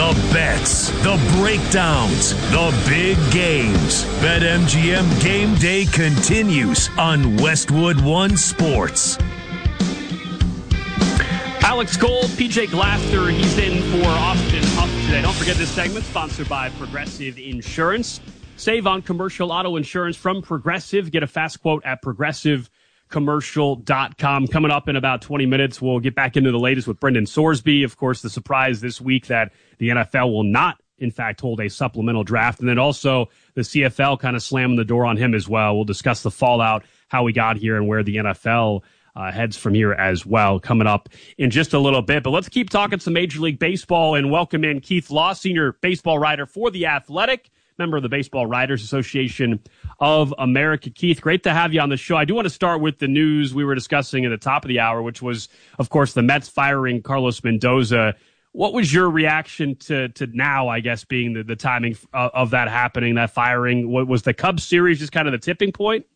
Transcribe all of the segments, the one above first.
The bets, the breakdowns, the big games. BetMGM Game Day continues on Westwood One Sports. Alex Gold, PJ Glasser, he's in for Austin Huff today. Don't forget this segment sponsored by Progressive Insurance. Save on commercial auto insurance from Progressive. Get a fast quote at progressivecommercial.com. Coming up in about 20 minutes, we'll get back into the latest with Brendan Sorsby. Of course, the surprise this week that the NFL will not, in fact, hold a supplemental draft. And then also the CFL kind of slamming the door on him as well. We'll discuss the fallout, how we got here, and where the NFL heads from here as well, coming up in just a little bit. But let's keep talking some Major League Baseball and welcome in Keith Law, senior baseball writer for The Athletic, member of the Baseball Writers Association of America. Keith, great to have you on the show. I do want to start with the news we were discussing at the top of the hour, which was, of course, the Mets firing Carlos Mendoza. What was your reaction to now, I guess, being the timing of that happening, that firing? What was the Cubs series just kind of the tipping point?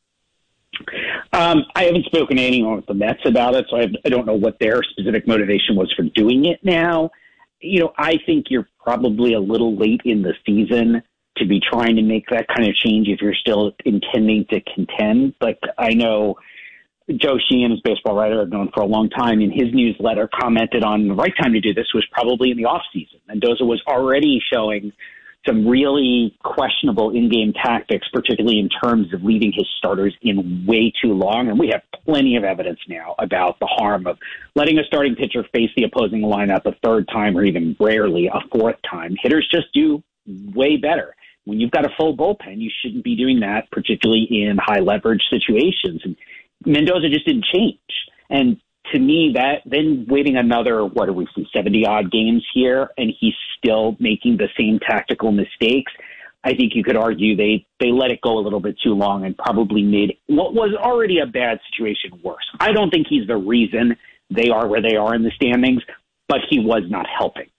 I haven't spoken to anyone with the Mets about it, so I don't know what their specific motivation was for doing it now. You know, I think you're probably a little late in the season to be trying to make that kind of change if you're still intending to contend. But I know Joe Sheehan, his baseball writer I've known for a long time, in his newsletter commented on the right time to do this was probably in the offseason. Mendoza was already showing some really questionable in-game tactics, particularly in terms of leaving his starters in way too long. And we have plenty of evidence now about the harm of letting a starting pitcher face the opposing lineup a third time or even rarely a fourth time. Hitters just do way better. When you've got a full bullpen, you shouldn't be doing that, particularly in high leverage situations. And Mendoza just didn't change. And to me, that then waiting another, 70 odd games here, and he's still making the same tactical mistakes. I think you could argue they let it go a little bit too long and probably made what was already a bad situation worse. I don't think he's the reason they are where they are in the standings, but he was not helping.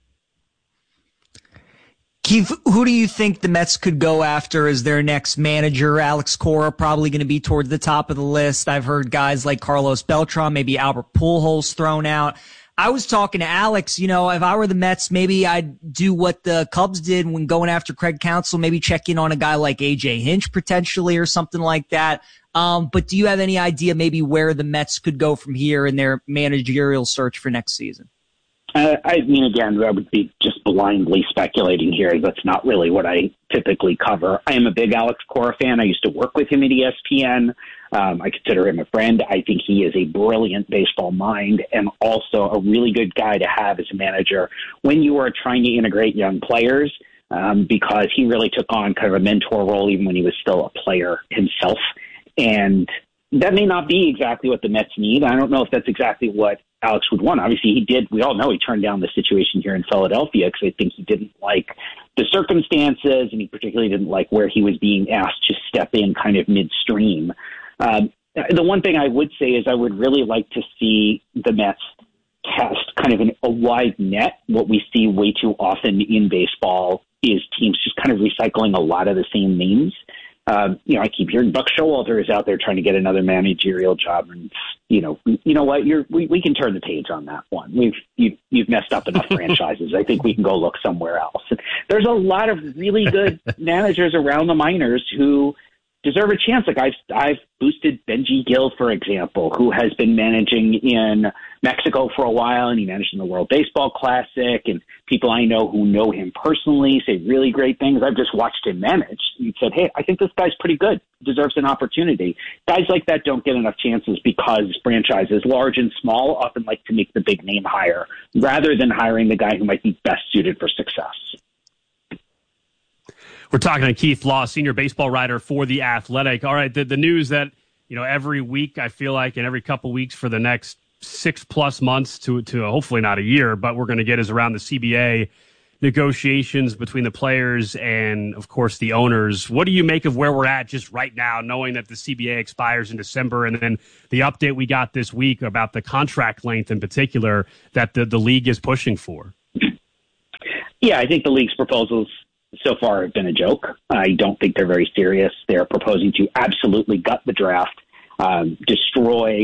Keith, who do you think the Mets could go after as their next manager? Alex Cora probably going to be toward the top of the list. I've heard guys like Carlos Beltran, maybe Albert Pujols thrown out. I was talking to Alex, if I were the Mets, maybe I'd do what the Cubs did when going after Craig Counsell, maybe check in on a guy like A.J. Hinch potentially or something like that. But do you have any idea maybe where the Mets could go from here in their managerial search for next season? Again, I would be just blindly speculating here. That's not really what I typically cover. I am a big Alex Cora fan. I used to work with him at ESPN. I consider him a friend. I think he is a brilliant baseball mind and also a really good guy to have as a manager when you are trying to integrate young players, because he really took on kind of a mentor role even when he was still a player himself. And that may not be exactly what the Mets need. I don't know if that's exactly what Alex would want. Obviously, he did. We all know he turned down the situation here in Philadelphia because I think he didn't like the circumstances, and he particularly didn't like where he was being asked to step in kind of midstream. The one thing I would say is I would really like to see the Mets cast kind of a wide net. What we see way too often in baseball is teams just kind of recycling a lot of the same names. I keep hearing Buck Showalter is out there trying to get another managerial job, and you know what? We can turn the page on that one. You've messed up enough franchises. I think we can go look somewhere else. There's a lot of really good managers around the minors who deserve a chance. Like I've boosted Benji Gill, for example, who has been managing in Mexico for a while, and he managed in the World Baseball Classic, and people I know who know him personally say really great things. I've just watched him manage and said, hey, I think this guy's pretty good, deserves an opportunity. Guys like that don't get enough chances because franchises, large and small, often like to make the big name hire rather than hiring the guy who might be best suited for success. We're talking to Keith Law, senior baseball writer for The Athletic. All right, the news that, every week I feel like, and every couple weeks for the next 6+ months to hopefully not a year, but we're going to get is around the CBA negotiations between the players and, of course, the owners. What do you make of where we're at just right now, knowing that the CBA expires in December, and then the update we got this week about the contract length in particular that the league is pushing for? Yeah, I think the league's proposals so far have been a joke. I don't think they're very serious. They're proposing to absolutely gut the draft, destroy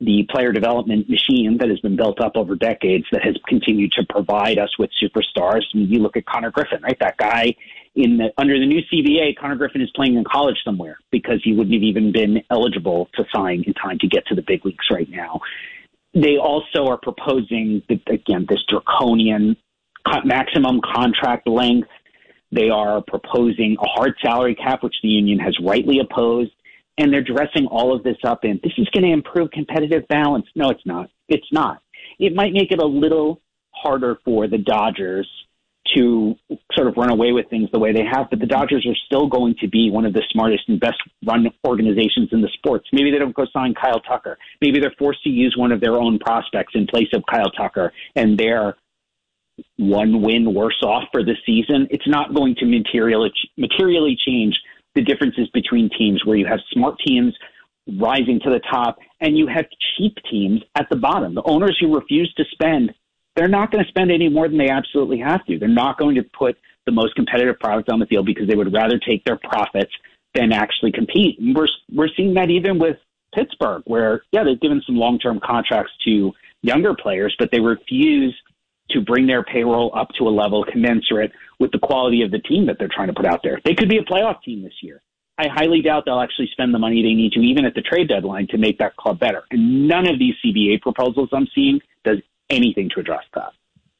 the player development machine that has been built up over decades that has continued to provide us with superstars. I mean, you look at Connor Griffin, right? That guy under the new CBA, Connor Griffin is playing in college somewhere because he wouldn't have even been eligible to sign in time to get to the big leagues right now. They also are proposing, again, this draconian maximum contract length. They are proposing a hard salary cap, which the union has rightly opposed. And they're dressing all of this up in, this is going to improve competitive balance. No, it's not. It's not. It might make it a little harder for the Dodgers to sort of run away with things the way they have, but the Dodgers are still going to be one of the smartest and best run organizations in the sports. Maybe they don't go sign Kyle Tucker. Maybe they're forced to use one of their own prospects in place of Kyle Tucker, and they're one win worse off for the season. It's not going to materially change the differences between teams where you have smart teams rising to the top and you have cheap teams at the bottom. The owners who refuse to spend, they're not going to spend any more than they absolutely have to. They're not going to put the most competitive product on the field because they would rather take their profits than actually compete. And we're seeing that even with Pittsburgh, where, yeah, they've given some long-term contracts to younger players, but they refuse to bring their payroll up to a level commensurate with the quality of the team that they're trying to put out there. They could be a playoff team this year. I highly doubt they'll actually spend the money they need to, even at the trade deadline, to make that club better. And none of these CBA proposals I'm seeing does anything to address that.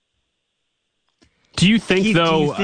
Do you think, Keith, though,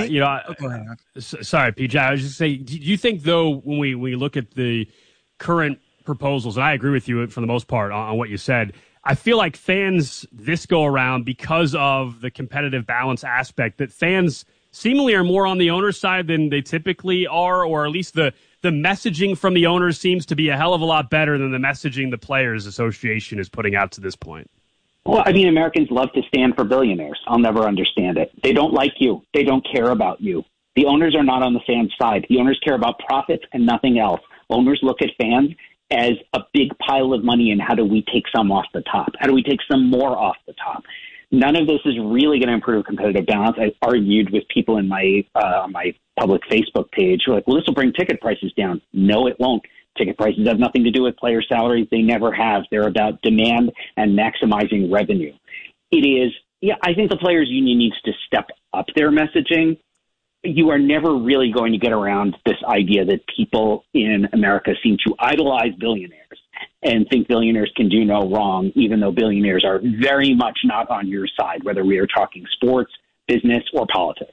sorry, PJ, I was just saying, do you think, though, when we look at the current proposals, and I agree with you for the most part on what you said, I feel like fans this go around, because of the competitive balance aspect, that fans seemingly are more on the owner's side than they typically are, or at least the messaging from the owners seems to be a hell of a lot better than the messaging the Players Association is putting out to this point. Well, I mean, Americans love to stand for billionaires. I'll never understand it. They don't like you. They don't care about you. The owners are not on the fans' side. The owners care about profits and nothing else. Owners look at fans as a big pile of money, and how do we take some off the top? How do we take some more off the top? None of this is really going to improve competitive balance. I argued with people in my public Facebook page who are like, well, this will bring ticket prices down. No, it won't. Ticket prices have nothing to do with player salaries. They never have. They're about demand and maximizing revenue. It is, yeah, I think the Players Union needs to step up their messaging. You are never really going to get around this idea that people in America seem to idolize billionaires and think billionaires can do no wrong, even though billionaires are very much not on your side, whether we are talking sports, business, or politics.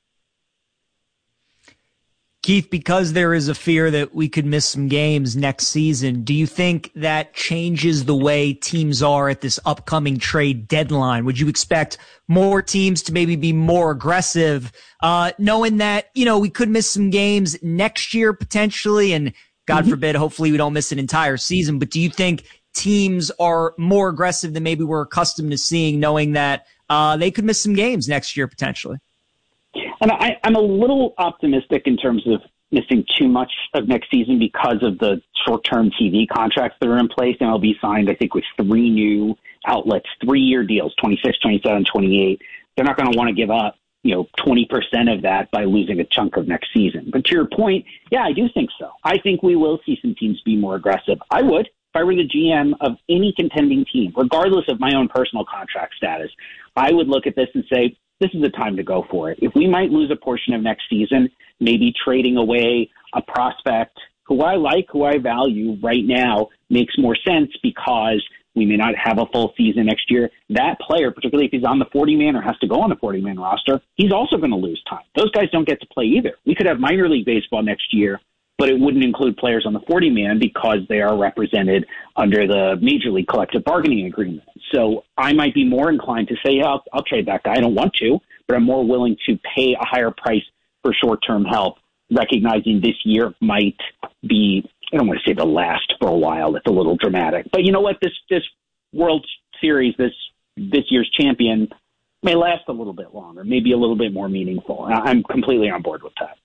Keith, because there is a fear that we could miss some games next season, do you think that changes the way teams are at this upcoming trade deadline? Would you expect more teams to maybe be more aggressive, knowing that, we could miss some games next year potentially, and God forbid, hopefully we don't miss an entire season, but do you think teams are more aggressive than maybe we're accustomed to seeing, knowing that they could miss some games next year potentially? And I'm a little optimistic in terms of missing too much of next season because of the short-term TV contracts that are in place. MLB signed, I think, with 3 new outlets, 3-year deals, 26, 27, 28. They're not going to want to give up, 20% of that by losing a chunk of next season. But to your point, yeah, I do think so. I think we will see some teams be more aggressive. I would. If I were the GM of any contending team, regardless of my own personal contract status, I would look at this and say, this is the time to go for it. If we might lose a portion of next season, maybe trading away a prospect who I like, who I value right now, makes more sense because we may not have a full season next year. That player, particularly if he's on the 40-man or has to go on the 40-man roster, he's also going to lose time. Those guys don't get to play either. We could have minor league baseball next year, but it wouldn't include players on the 40-man because they are represented under the Major League collective bargaining agreement. So I might be more inclined to say, yeah, I'll trade that guy. I don't want to, but I'm more willing to pay a higher price for short-term help, recognizing this year might be, I don't want to say the last for a while. It's a little dramatic. But you know what? This World Series, this year's champion, may last a little bit longer, maybe a little bit more meaningful. I'm completely on board with that.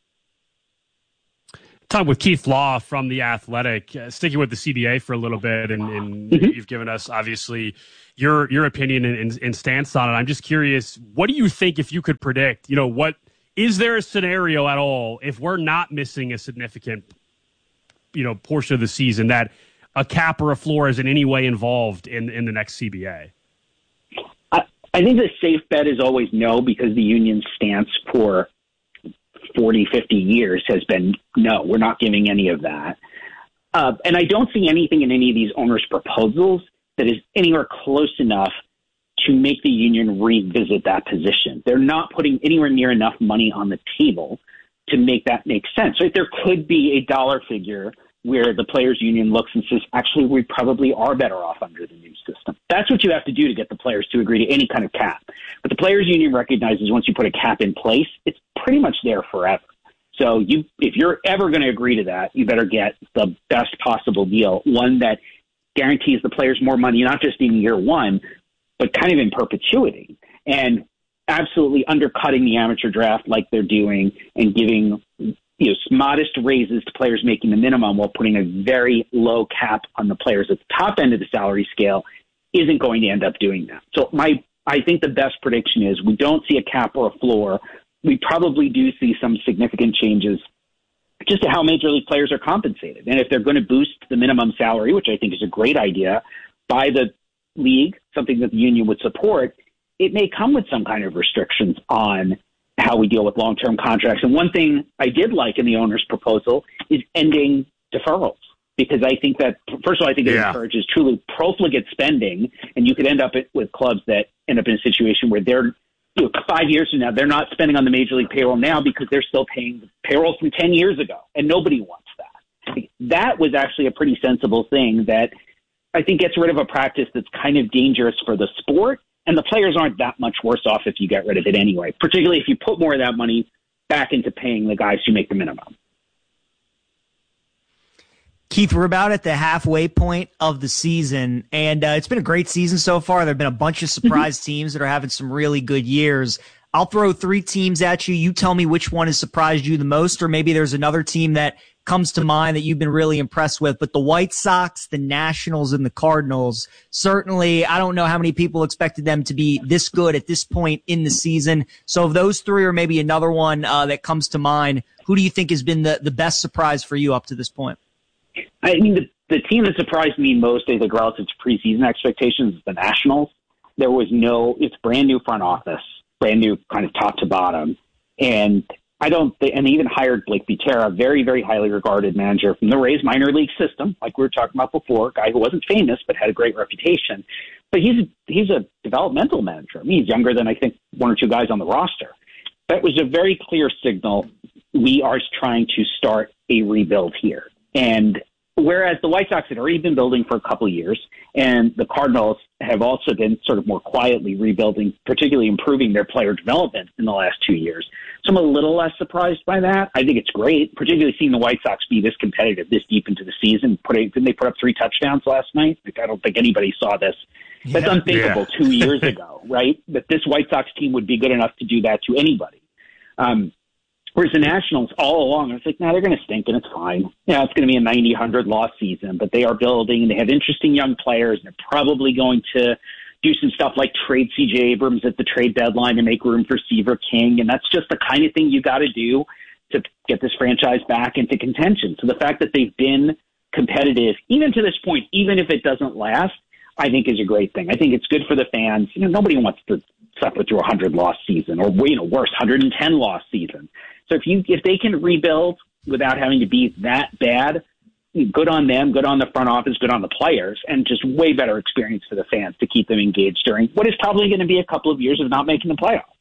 Talk with Keith Law from The Athletic, sticking with the CBA for a little bit, and you've given us, obviously, your opinion and stance on it. I'm just curious, what do you think, if you could predict, what is there a scenario at all if we're not missing a significant, portion of the season that a cap or a floor is in any way involved in the next CBA? I think the safe bet is always no, because the union's stance for 40, 50 years has been no, we're not giving any of that. And I don't see anything in any of these owners' proposals that is anywhere close enough to make the union revisit that position. They're not putting anywhere near enough money on the table to make that make sense. Right? There could be a dollar figure where the players' union looks and says, actually, we probably are better off under the new system. That's what you have to do to get the players to agree to any kind of cap. But the players' union recognizes once you put a cap in place, it's pretty much there forever. So if you're ever going to agree to that, you better get the best possible deal, one that guarantees the players more money, not just in year one, but kind of in perpetuity, and absolutely undercutting the amateur draft like they're doing and giving modest raises to players making the minimum while putting a very low cap on the players at the top end of the salary scale isn't going to end up doing that. So I think the best prediction is we don't see a cap or a floor. We probably do see some significant changes just to how major league players are compensated. And if they're going to boost the minimum salary, which I think is a great idea, by the league, something that the union would support, it may come with some kind of restrictions on how we deal with long-term contracts. And one thing I did like in the owner's proposal is ending deferrals, because I think that, first of all, I think it encourages truly profligate spending, and you could end up with clubs that end up in a situation where they're 5 years from now, they're not spending on the major league payroll now because they're still paying the payroll from 10 years ago, and nobody wants that. That was actually a pretty sensible thing that I think gets rid of a practice that's kind of dangerous for the sport, and the players aren't that much worse off if you get rid of it anyway, particularly if you put more of that money back into paying the guys who make the minimum. Keith, we're about at the halfway point of the season, and it's been a great season so far. There have been a bunch of surprise teams that are having some really good years. I'll throw 3 teams at you. You tell me which one has surprised you the most, or maybe there's another team that comes to mind that you've been really impressed with. But the White Sox, the Nationals, and the Cardinals, certainly, I don't know how many people expected them to be this good at this point in the season. So of those 3, or maybe another one that comes to mind, who do you think has been the best surprise for you up to this point? I mean, the team that surprised me most, I think, relative to preseason expectations is the Nationals. It's brand new front office, brand new kind of top to bottom. And and they even hired Blake Butera, a very, very highly regarded manager from the Rays minor league system, like we were talking about before, a guy who wasn't famous but had a great reputation. But he's a developmental manager. I mean, he's younger than, I think, 1 or 2 guys on the roster. That was a very clear signal. We are trying to start a rebuild here. And whereas the White Sox had already been building for a couple of years, and the Cardinals have also been sort of more quietly rebuilding, particularly improving their player development in the last 2 years. So I'm a little less surprised by that. I think it's great, particularly seeing the White Sox be this competitive this deep into the season. Didn't they put up 3 touchdowns last night? I don't think anybody saw this. That's unthinkable 2 years ago, right? That this White Sox team would be good enough to do that to anybody. Whereas the Nationals, all along, I was like, they're going to stink, and it's fine. Yeah, it's going to be a 90, 100-loss season, but they are building, and they have interesting young players, and they're probably going to do some stuff like trade C.J. Abrams at the trade deadline to make room for Seaver King, and that's just the kind of thing you got to do to get this franchise back into contention. So the fact that they've been competitive, even to this point, even if it doesn't last, I think is a great thing. I think it's good for the fans. Nobody wants to suffer through a 100-loss season or, worse, 110-loss season. So if they can rebuild without having to be that bad, good on them, good on the front office, good on the players, and just way better experience for the fans to keep them engaged during what is probably going to be a couple of years of not making the playoffs.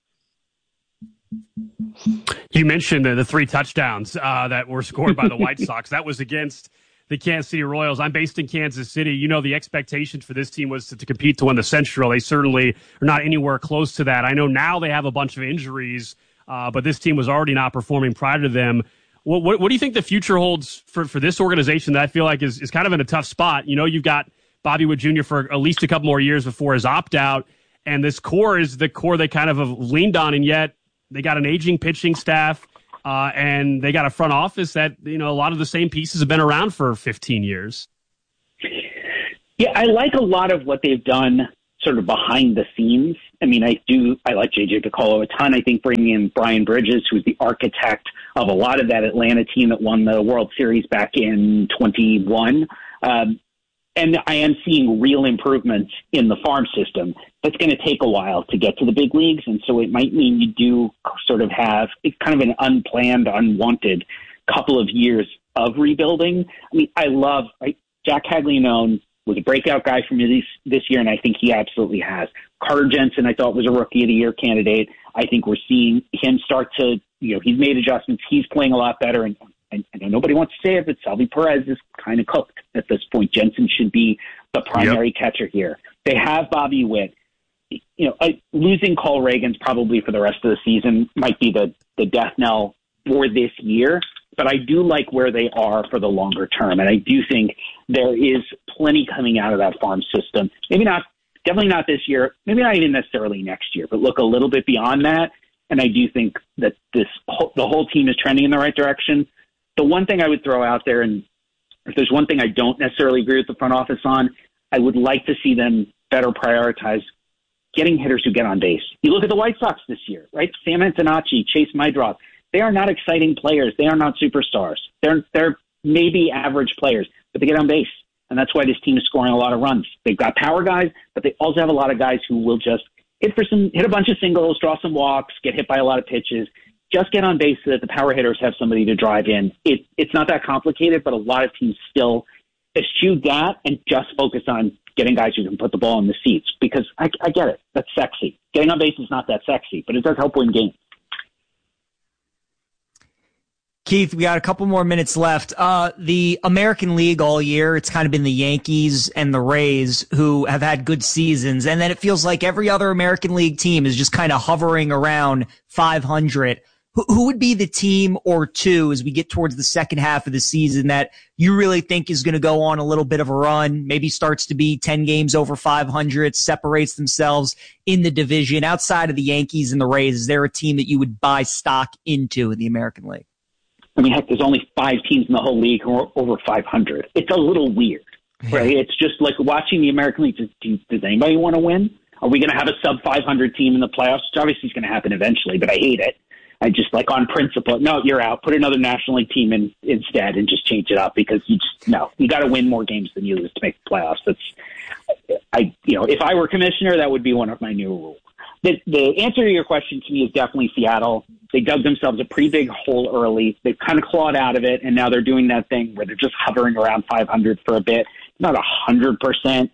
You mentioned the 3 touchdowns that were scored by the White Sox. That was against the Kansas City Royals. I'm based in Kansas City. The expectation for this team was to compete to win the Central. They certainly are not anywhere close to that. I know now they have a bunch of injuries, but this team was already not performing prior to them. What do you think the future holds for this organization that I feel like is kind of in a tough spot? You've got Bobby Witt Jr. for at least a couple more years before his opt-out, and this core is the core they kind of have leaned on, and yet they got an aging pitching staff, and they got a front office that, a lot of the same pieces have been around for 15 years. Yeah, I like a lot of what they've done sort of behind the scenes. I mean, I like J.J. Picollo a ton. I think bringing in Brian Bridges, who's the architect of a lot of that Atlanta team that won the World Series back in 21, And I am seeing real improvements in the farm system. That's going to take a while to get to the big leagues, and so it might mean you do sort of have kind of an unplanned, unwanted couple of years of rebuilding. I mean, Jack Caglianone was a breakout guy for me this year, and I think he absolutely has. Carter Jensen, I thought, was a Rookie of the Year candidate. I think we're seeing him start to, he's made adjustments. He's playing a lot better, and I know nobody wants to say it, but Salvi Perez is kind of cooked at this point. Jensen should be the primary catcher here. They have Bobby Witt. Losing Cole Reagans probably for the rest of the season might be the death knell for this year, but I do like where they are for the longer term, and I do think there is plenty coming out of that farm system. Definitely not this year, maybe not even necessarily next year, but look a little bit beyond that, and I do think that the whole team is trending in the right direction. The one thing I would throw out there, and if there's one thing I don't necessarily agree with the front office on, I would like to see them better prioritize getting hitters who get on base. You look at the White Sox this year, right? Sam Antonacci, Chase Maedroff. They are not exciting players. They are not superstars. They're maybe average players, but they get on base. And that's why this team is scoring a lot of runs. They've got power guys, but they also have a lot of guys who will just hit a bunch of singles, draw some walks, get hit by a lot of pitches. Just get on base so that the power hitters have somebody to drive in. It's not that complicated, but a lot of teams still eschew that and just focus on getting guys who can put the ball in the seats, because I get it. That's sexy. Getting on base is not that sexy, but it does help win games. Keith, we got a couple more minutes left. The American League all year, it's kind of been the Yankees and the Rays who have had good seasons. And then it feels like every other American League team is just kind of hovering around 500. Who would be the team or two as we get towards the second half of the season that you really think is going to go on a little bit of a run, maybe starts to be 10 games over 500, separates themselves in the division? Outside of the Yankees and the Rays, is there a team that you would buy stock into in the American League? I mean, heck, there's only 5 teams in the whole league who are over 500. It's a little weird, right? It's just like watching the American League. Does anybody want to win? Are we going to have a sub-500 team in the playoffs? Which obviously is going to happen eventually, but I hate it. I just, like, on principle, no, you're out. Put another National League team in instead and just change it up, because you got to win more games than you lose to make the playoffs. If I were commissioner, that would be one of my new rules. The answer to your question to me is definitely Seattle. They dug themselves a pretty big hole early. They've kind of clawed out of it, and now they're doing that thing where they're just hovering around 500 for a bit. Not 100%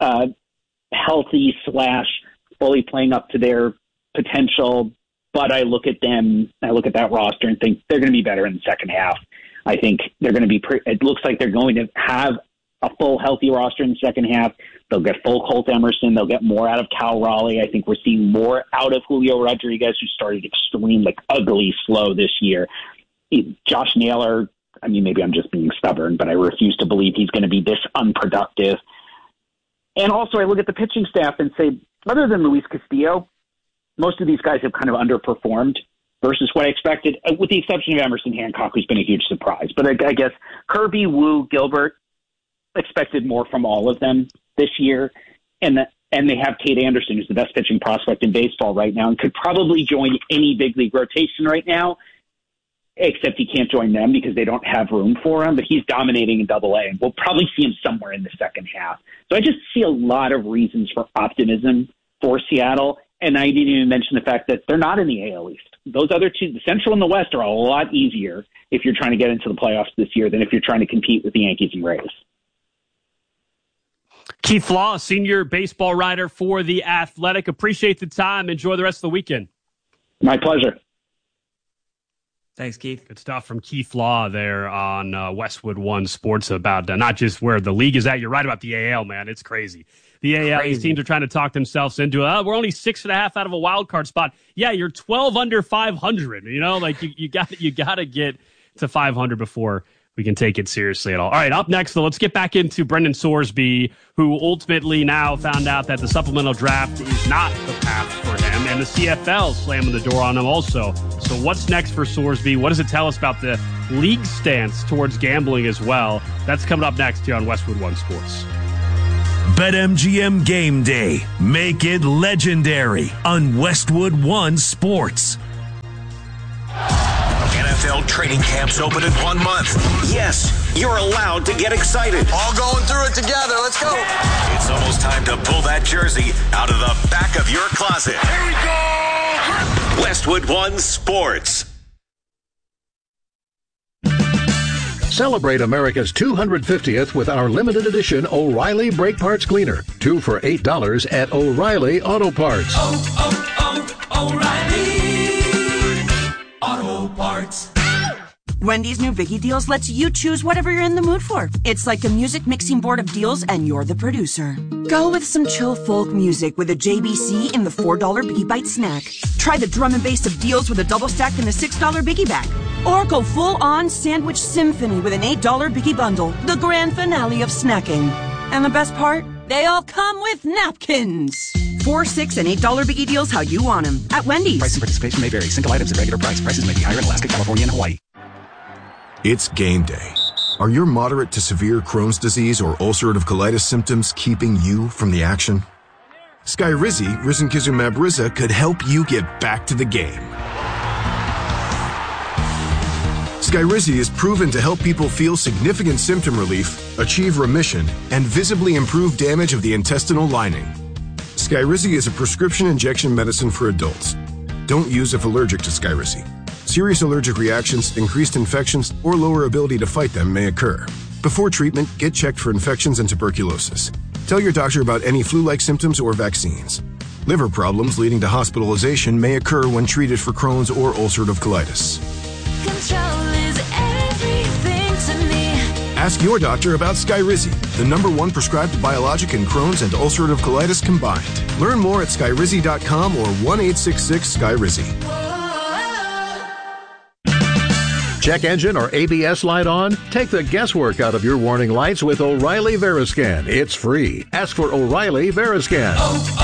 healthy / fully playing up to their potential, but I look at that roster and think they're going to be better in the second half. I think they're going to be it looks like they're going to have a full healthy roster in the second half. They'll get full Colt Emerson. They'll get more out of Cal Raleigh. I think we're seeing more out of Julio Rodriguez, who started ugly slow this year. Josh Naylor, I mean, maybe I'm just being stubborn, but I refuse to believe he's going to be this unproductive. And also I look at the pitching staff and say, other than Luis Castillo, most of these guys have kind of underperformed versus what I expected, with the exception of Emerson Hancock, who's been a huge surprise. But I guess Kirby, Wu, Gilbert, expected more from all of them this year. And they have Kate Anderson, who's the best pitching prospect in baseball right now and could probably join any big league rotation right now, except he can't join them because they don't have room for him. But he's dominating in Double-A, and we'll probably see him somewhere in the second half. So I just see a lot of reasons for optimism for Seattle. And I didn't even mention the fact that they're not in the AL East. Those other two, the Central and the West, are a lot easier if you're trying to get into the playoffs this year than if you're trying to compete with the Yankees and Rays. Keith Flaw, senior baseball writer for The Athletic. Appreciate the time. Enjoy the rest of the weekend. My pleasure. Thanks, Keith. Good stuff from Keith Law there on Westwood One Sports about not just where the league is at. You're right about the AL, man. It's crazy. The AL, these teams are trying to talk themselves into we're only 6.5 out of a wild card spot. Yeah, you're 12 under 500. You got to get to 500 before we can take it seriously at all. All right, up next, though, let's get back into Brendan Sorsby, who ultimately now found out that the supplemental draft is not the path for him, and the CFL slamming the door on him also. So what's next for Sorsby? What does it tell us about the league stance towards gambling as well? That's coming up next here on Westwood One Sports. BetMGM Game Day. Make it legendary on Westwood One Sports. NFL training camps open in 1 month. Yes, you're allowed to get excited. All going through it together. Let's go. It's almost time to pull that jersey out of the back of your closet. Here we go. Westwood One Sports. Celebrate America's 250th with our limited edition O'Reilly Brake Parts Cleaner. 2 for $8 at O'Reilly Auto Parts. O'Reilly Auto Parts. Wendy's new Biggie Deals lets you choose whatever you're in the mood for. It's like a music mixing board of deals, and you're the producer. Go with some chill folk music with a JBC in the $4 Biggie Bite snack. Try the drum and bass of deals with a double stack in the $6 Biggie bag. Or go full-on sandwich symphony with an $8 Biggie bundle, the grand finale of snacking. And the best part? They all come with napkins. $4, $6, and $8 Biggie Deals how you want them at Wendy's. Price and participation may vary. Single items at regular price. Prices may be higher in Alaska, California, and Hawaii. It's game day. Are your moderate to severe Crohn's disease or ulcerative colitis symptoms keeping you from the action? Skyrizi, risankizumab Riza, could help you get back to the game. Skyrizi is proven to help people feel significant symptom relief, achieve remission, and visibly improve damage of the intestinal lining. Skyrizi is a prescription injection medicine for adults. Don't use if allergic to Skyrizi. Serious allergic reactions, increased infections, or lower ability to fight them may occur. Before treatment, get checked for infections and tuberculosis. Tell your doctor about any flu-like symptoms or vaccines. Liver problems leading to hospitalization may occur when treated for Crohn's or ulcerative colitis. Control is everything to me. Ask your doctor about Skyrizi, the #1 prescribed biologic in Crohn's and ulcerative colitis combined. Learn more at skyrizi.com or 1-866-SKYRIZI. Check engine or ABS light on? Take the guesswork out of your warning lights with O'Reilly Veriscan. It's free. Ask for O'Reilly Veriscan.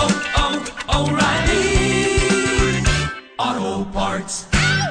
O'Reilly Auto Parts.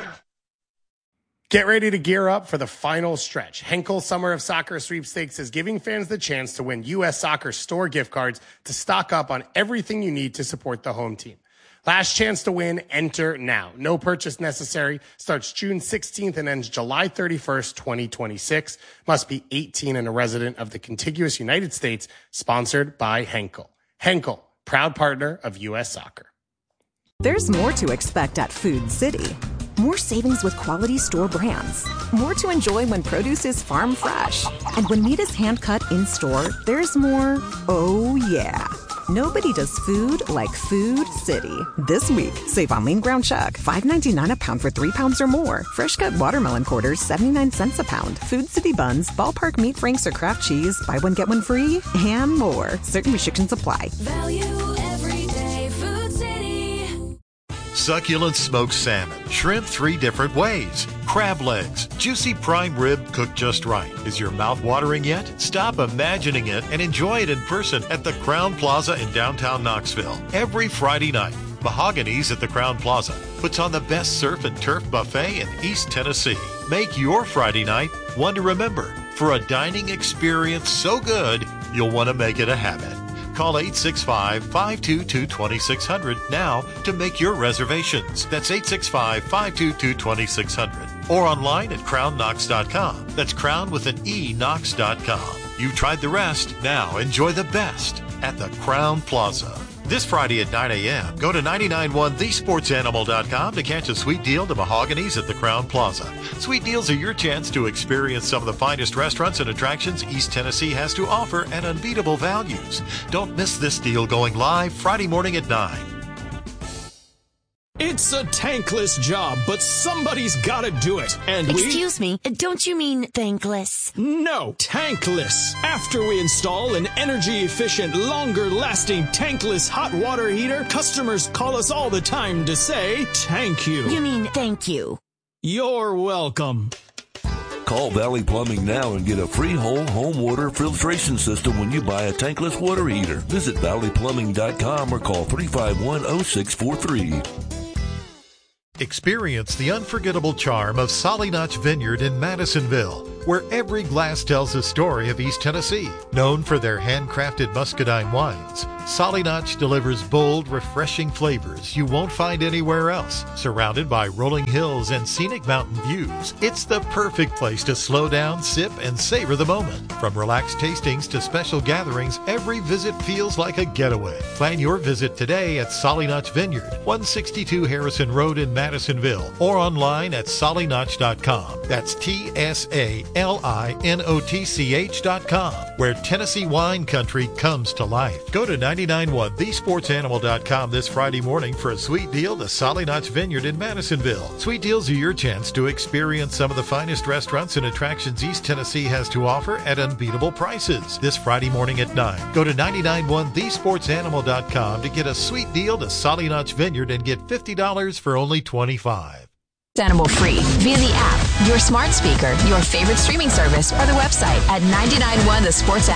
Get ready to gear up for the final stretch. Henkel Summer of Soccer Sweepstakes is giving fans the chance to win U.S. Soccer store gift cards to stock up on everything you need to support the home team. Last chance to win, enter now. No purchase necessary. Starts June 16th and ends July 31st, 2026. Must be 18 and a resident of the contiguous United States. Sponsored by Henkel. Henkel, proud partner of U.S. Soccer. There's more to expect at Food City. More savings with quality store brands. More to enjoy when produce is farm fresh. And when meat is hand-cut in-store, there's more, oh yeah. Nobody does food like Food City. This week, save on lean ground chuck, $5.99 a pound for 3 pounds or more. Fresh cut watermelon quarters, 79 cents a pound. Food City buns, ballpark meat franks or Kraft cheese, buy one, get one free, and more. Certain restrictions apply. Value every day. Food City. Succulent smoked salmon, shrimp 3 different ways, crab legs, juicy prime rib cooked just right. Is your mouth watering yet? Stop imagining it and enjoy it in person at the Crown Plaza in downtown Knoxville. Every Friday night, Mahogany's at the Crown Plaza puts on the best surf and turf buffet in East Tennessee. Make your Friday night one to remember for a dining experience so good you'll want to make it a habit. Call 865-522-2600 now to make your reservations. That's 865-522-2600. Or online at crownknox.com. That's crown with an E, knox.com. You've tried the rest. Now enjoy the best at the Crown Plaza. This Friday at 9 a.m., go to 991thesportsanimal.com to catch a sweet deal to Mahogany's at the Crown Plaza. Sweet deals are your chance to experience some of the finest restaurants and attractions East Tennessee has to offer at unbeatable values. Don't miss this deal going live Friday morning at 9. It's a tankless job, but somebody's gotta do it. And Excuse me, don't you mean thankless? No, tankless. After we install an energy-efficient, longer-lasting tankless hot water heater, customers call us all the time to say, thank you. You mean thank you. You're welcome. Call Valley Plumbing now and get a free whole home water filtration system when you buy a tankless water heater. Visit valleyplumbing.com or call 351-0643. Experience the unforgettable charm of Solly Notch Vineyard in Madisonville. where every glass tells a story of East Tennessee. Known for their handcrafted muscadine wines, Solly Notch delivers bold, refreshing flavors you won't find anywhere else. Surrounded by rolling hills and scenic mountain views, it's the perfect place to slow down, sip, and savor the moment. From relaxed tastings to special gatherings, every visit feels like a getaway. Plan your visit today at Solly Notch Vineyard, 162 Harrison Road in Madisonville, or online at sollynotch.com. That's TSALINOTCH.com, where Tennessee wine country comes to life. Go to 991thesportsanimal.com this Friday morning for a sweet deal to Solly Notch Vineyard in Madisonville. Sweet deals are your chance to experience some of the finest restaurants and attractions East Tennessee has to offer at unbeatable prices. This Friday morning at 9. Go to 991thesportsanimal.com to get a sweet deal to Solly Notch Vineyard and get $50 for only $25. Animal free via the app, your smart speaker, your favorite streaming service, or the website at 991thesportsanimal.com.